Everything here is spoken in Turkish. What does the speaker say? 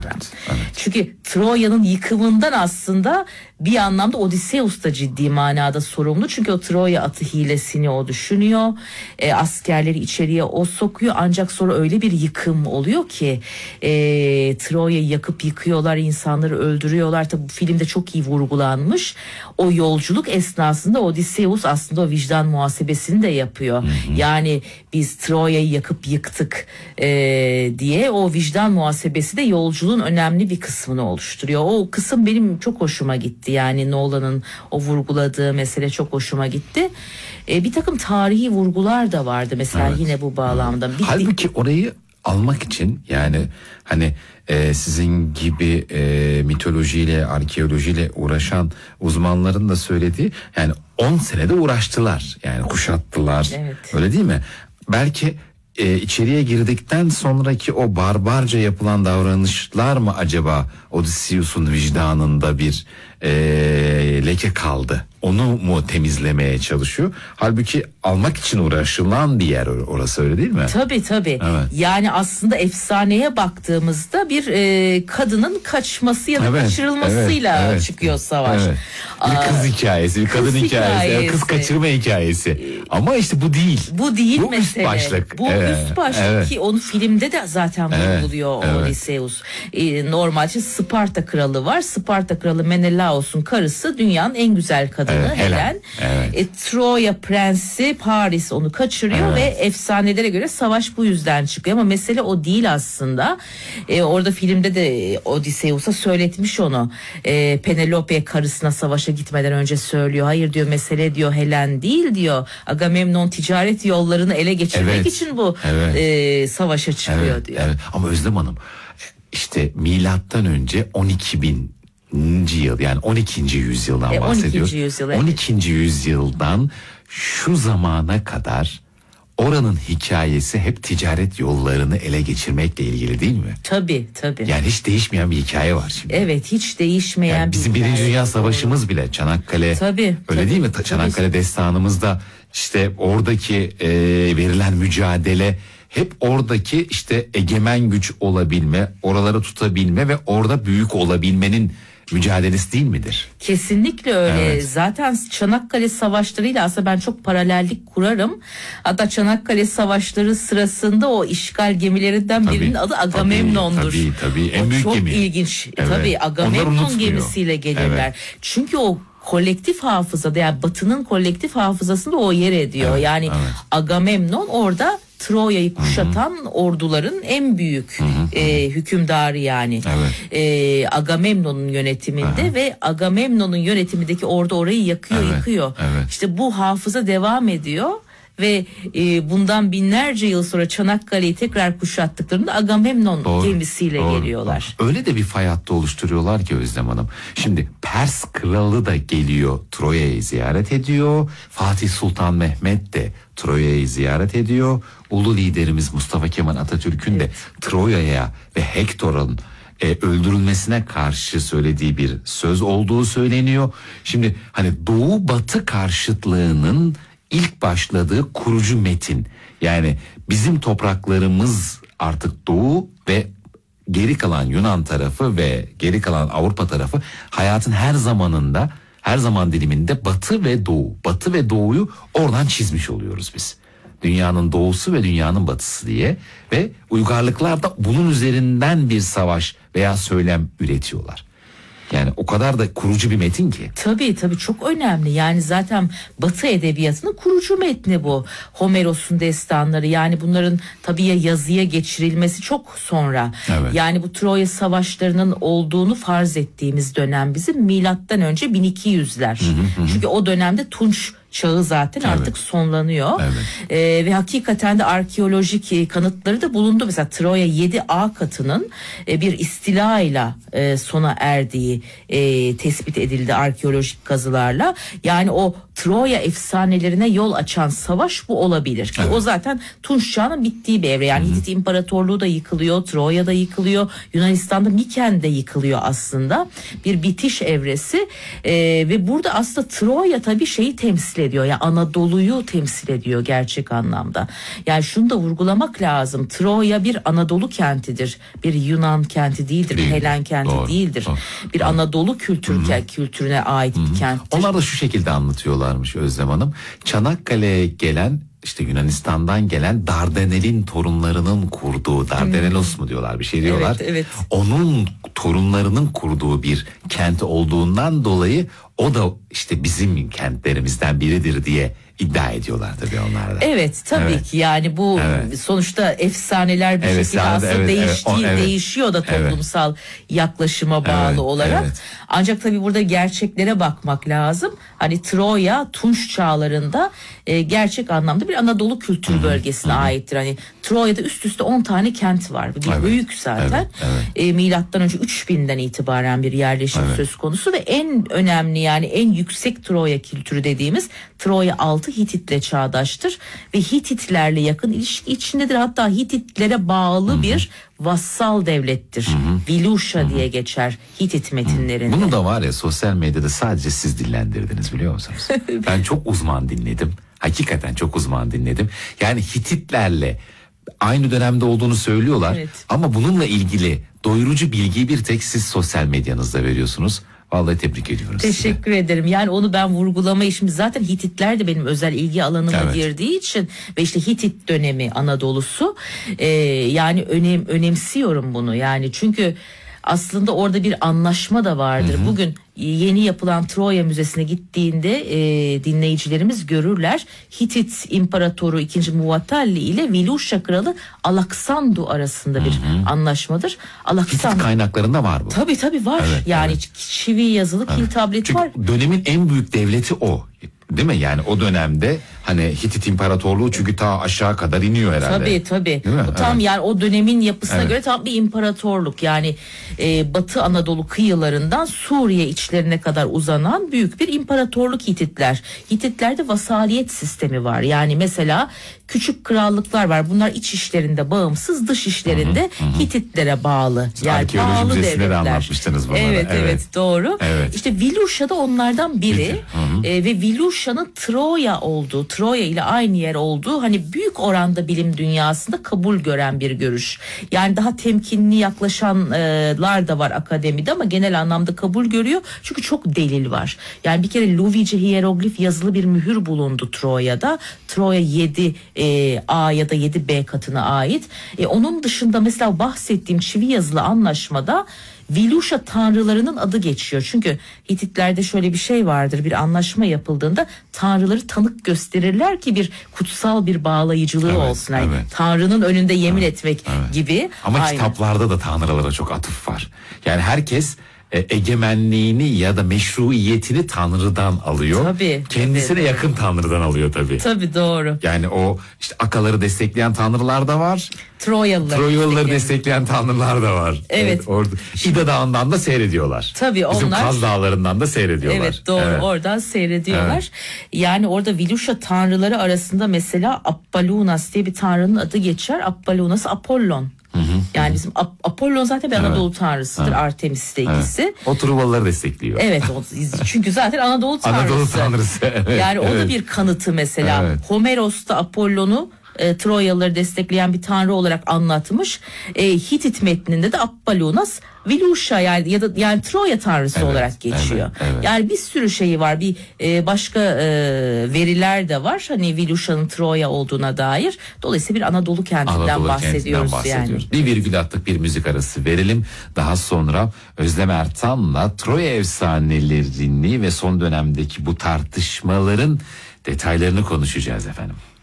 Evet. Çünkü Troya'nın yıkımından aslında bir anlamda Odysseus da ciddi manada sorumlu. Çünkü o Troya atı hilesini o düşünüyor. Askerleri içeriye o sokuyor. Ancak sonra öyle bir yıkım oluyor ki Troya'yı yakıp yıkıyorlar, insanları öldürüyorlar. Tabii bu filmde çok iyi vurgulanmış. O yolculuk esnasında Odysseus aslında o vicdan muhasebesini de yapıyor. Yani biz Troya'yı yakıp yıktık diye o vicdan muhasebesi de yolculuğun önemli bir kısmını oluşturuyor. O kısım benim çok hoşuma gitti. Yani Nolan'ın o vurguladığı mesele çok hoşuma gitti. Bir takım tarihi vurgular da vardı mesela yine bu bağlamda. Halbuki orayı almak için yani hani sizin gibi mitolojiyle, arkeolojiyle uğraşan uzmanların da söylediği, yani 10 senede uğraştılar. Yani kuşattılar. Evet. Öyle değil mi? Belki içeriye girdikten sonraki o barbarca yapılan davranışlar mı acaba Odysseus'un vicdanında bir leke kaldı? Onu mu temizlemeye çalışıyor? Halbuki almak için uğraşılan bir yer orası, öyle değil mi? Tabii. Evet. Yani aslında efsaneye baktığımızda bir kadının kaçması ya da kaçırılmasıyla çıkıyor savaş. Evet. Bir kız hikayesi, bir kadın hikayesi, kız kaçırma hikayesi. Ama işte bu değil. Bu değil bu mesele. Üst başlık. Bu üst başlık ki onu filmde de zaten vurguluyor Odysseus. Normalde Sparta kralı var. Sparta kralı Menelaos'un karısı dünyanın en güzel kadını Helen. Troya prensi Paris onu kaçırıyor ve efsanelere göre savaş bu yüzden çıkıyor. Ama mesele o değil aslında. Orada filmde de Odysseus'a söyletmiş onu. Penelope karısına savaşa gitmeden önce söylüyor. Hayır diyor, mesele diyor Helen değil diyor. Agamemnon ticaret yollarını ele geçirmek için bu savaşa çıkıyor diyor. Evet. Ama Özlem Hanım, işte milattan önce 12.000 yıl, yani 12. yüzyıldan bahsediyoruz. 12. yüzyıldan şu zamana kadar oranın hikayesi hep ticaret yollarını ele geçirmekle ilgili, değil mi? Tabii. Yani hiç değişmeyen bir hikaye var şimdi. Evet, hiç değişmeyen yani bizim bir Birinci Dünya Savaşımız bile Çanakkale. Öyle değil mi? Çanakkale destanımızda işte oradaki verilen mücadele hep oradaki işte egemen güç olabilme, oraları tutabilme ve orada büyük olabilmenin mücadelesi değil midir? Kesinlikle öyle. Zaten Çanakkale savaşlarıyla aslında ben çok paralellik kurarım. Hatta Çanakkale savaşları sırasında o işgal gemilerinden birinin adı Agamemnon'dur. Tabii. En büyük çok gemi. İlginç. Tabii Agamemnon gemisiyle gelirler. Çünkü o kolektif hafızada, yani Batı'nın kolektif hafızasında o yer ediyor. Agamemnon orada Troya'yı kuşatan orduların en büyük hükümdarı yani. Agamemnon'un yönetiminde ve Agamemnon'un yönetimindeki ordu orayı yıkıyor. İşte bu hafıza devam ediyor ve bundan binlerce yıl sonra Çanakkale'yi tekrar kuşattıklarında Agamemnon gemisiyle geliyorlar. Doğru. Öyle de bir fay hattı oluşturuyorlar ki Özlem Hanım. Şimdi Pers kralı da geliyor, Troya'yı ziyaret ediyor. Fatih Sultan Mehmet de Troya'yı ziyaret ediyor. Ulu liderimiz Mustafa Kemal Atatürk'ün de Troya'ya ve Hektor'un öldürülmesine karşı söylediği bir söz olduğu söyleniyor. Şimdi hani Doğu Batı karşıtlığının ilk başladığı kurucu metin, yani bizim topraklarımız artık Doğu ve geri kalan Yunan tarafı ve geri kalan Avrupa tarafı hayatın her zaman diliminde Batı ve Doğu'yu oradan çizmiş oluyoruz biz. Dünyanın doğusu ve dünyanın batısı diye ve uygarlıklar da bunun üzerinden bir savaş veya söylem üretiyorlar. Yani o kadar da kurucu bir metin ki. Tabii çok önemli. Yani zaten Batı edebiyatının kurucu metni bu. Homeros'un destanları, yani bunların tabii yazıya geçirilmesi çok sonra. Yani bu Troya savaşlarının olduğunu farz ettiğimiz dönem bizim milattan önce 1200'ler. Çünkü o dönemde Tunç çağı zaten artık sonlanıyor. Ve hakikaten de arkeolojik kanıtları da bulundu. Mesela Troya 7A katının bir istilayla sona erdiği tespit edildi arkeolojik kazılarla. Yani o Troya efsanelerine yol açan savaş bu olabilir. Ki o zaten Tunç çağının bittiği bir evre. Yani Hitit İmparatorluğu da yıkılıyor, Troya da yıkılıyor, Yunanistan'da Miken de yıkılıyor aslında. Bir bitiş evresi ve burada aslında Troya tabii şeyi temsil ediyor. Yani Anadolu'yu temsil ediyor gerçek anlamda. Yani şunu da vurgulamak lazım. Troya bir Anadolu kentidir. Bir Yunan kenti değildir. Bir Helen kenti değildir. Bir Anadolu kültürüne ait bir kenttir. Onlar da şu şekilde anlatıyorlarmış Özlem Hanım. Çanakkale'ye gelen, işte Yunanistan'dan gelen Dardanel'in torunlarının kurduğu, Dardanelos mu diyorlar, bir şey diyorlar. Evet, evet. Onun torunlarının kurduğu bir kent olduğundan dolayı o da işte bizim kentlerimizden biridir diye iddia ediyorlar tabii onlar da. Evet tabii ki yani bu sonuçta efsaneler bir şekilde aslında değişiyor da toplumsal yaklaşıma bağlı olarak. Evet. Ancak tabii burada gerçeklere bakmak lazım. Hani Troya Tunç çağlarında gerçek anlamda bir Anadolu kültür bölgesine aittir. Hani Troya'da üst üste 10 tane kent var. Bir büyük zaten. Milattan önce 3000'den itibaren bir yerleşim söz konusu ve en önemli yani en yüksek Troya kültürü dediğimiz Troya 6 Hitit'le çağdaştır ve Hititlerle yakın ilişki içindedir. Hatta Hititlere bağlı bir vassal devlettir. Vilusha diye geçer Hitit metinlerinde. Bunu da var ya sosyal medyada sadece siz dillendirdiniz biliyor musunuz? Ben çok uzman dinledim. Hakikaten çok uzman dinledim. Yani Hititlerle aynı dönemde olduğunu söylüyorlar. Ama bununla ilgili doyurucu bilgiyi bir tek siz sosyal medyanızda veriyorsunuz. Vallahi tebrik ediyorum size. Teşekkür ederim. Yani onu ben vurgulamayı şimdi zaten Hititler de benim özel ilgi alanıma girdiği için ve işte Hitit dönemi Anadolu'su yani önemsiyorum bunu. Yani çünkü aslında orada bir anlaşma da vardır. Bugün yeni yapılan Troya Müzesi'ne gittiğinde dinleyicilerimiz görürler. Hitit İmparatoru 2. Muvatalli ile Vilusha Kralı Alaksandu arasında bir anlaşmadır. Hitit kaynaklarında var bu. Tabii var. Yani çivi yazılı kil tableti var. Dönemin en büyük devleti o. Değil mi? Yani o dönemde hani Hitit İmparatorluğu çünkü ta aşağı kadar iniyor herhalde. Tabii. Tam yani o dönemin yapısına göre tam bir imparatorluk. Yani Batı Anadolu kıyılarından Suriye içlerine kadar uzanan büyük bir imparatorluk Hititler. Hititlerde vasaliyet sistemi var. Yani mesela küçük krallıklar var. Bunlar iç işlerinde bağımsız, dış işlerinde Hititlere bağlı. Yani arkeoloji müzesinde de anlatmıştınız bunları. Evet doğru. İşte Vilusha da onlardan biri. Ve Vilusha'nın Troya olduğu, Troya ile aynı yer olduğu hani büyük oranda bilim dünyasında kabul gören bir görüş. Yani daha temkinli yaklaşanlar da var akademide ama genel anlamda kabul görüyor. Çünkü çok delil var. Yani bir kere Luvice hieroglif yazılı bir mühür bulundu Troya'da. Troya 7A ya da 7B katına ait. Onun dışında mesela bahsettiğim çivi yazılı anlaşmada Vilusha tanrılarının adı geçiyor. Çünkü Hititlerde şöyle bir şey vardır. Bir anlaşma yapıldığında tanrıları tanık gösterirler ki bir kutsal bir bağlayıcılığı olsun. Yani tanrının önünde yemin etmek gibi. Ama kitaplarda da tanrılara çok atıf var. Yani herkes egemenliğini ya da meşruiyetini Tanrı'dan alıyor. Kendisine yakın Tanrı'dan alıyor tabii. Tabii doğru. Yani o işte Akaları destekleyen tanrılar da var. Troyalıları destekleyen tanrılar da var. Orada İda Dağı'ndan da seyrediyorlar. Tabii bizim onlar. Kaz Dağları'ndan da seyrediyorlar. Evet doğru oradan seyrediyorlar. Yani orada Vilusha tanrıları arasında mesela Apollonios diye bir tanrının adı geçer. Apollonios Apollon. Yani bizim Apollon zaten bir Anadolu tanrısıdır. Artemis'le ikisi. O Truvalıları destekliyor. Çünkü zaten Anadolu tanrısı. Yani o da bir kanıtı mesela. Homeros da Apollon'u Troyalıları destekleyen bir tanrı olarak anlatmış. Hitit metninde de Apollonas Vilusha yani Troya tanrısı olarak geçiyor. Yani bir sürü şeyi var. Bir başka veriler de var. Hani Vilusha'nın Troya olduğuna dair. Dolayısıyla bir Anadolu kentinden bahsediyoruz yani. Bir virgül attık, bir müzik arası verelim. Daha sonra Özlem Ertan'la Troya efsanelerini ve son dönemdeki bu tartışmaların detaylarını konuşacağız efendim.